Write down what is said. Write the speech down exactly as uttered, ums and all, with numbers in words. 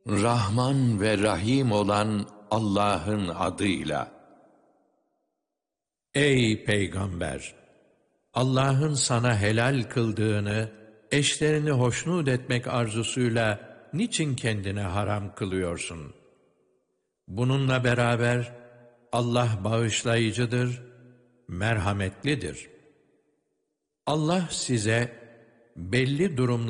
Rahman ve Rahim olan Allah'ın adıyla. Ey Peygamber! Allah'ın sana helal kıldığını, eşlerini hoşnut etmek arzusuyla niçin kendine haram kılıyorsun? Bununla beraber Allah bağışlayıcıdır, merhametlidir. Allah size belli durumlar